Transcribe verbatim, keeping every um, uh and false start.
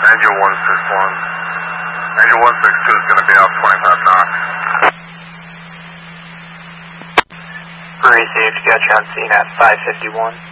Angel one six one. Angel one six two is going to be off twenty-five knots. Marie Sage, got you on scene at five fifty-one.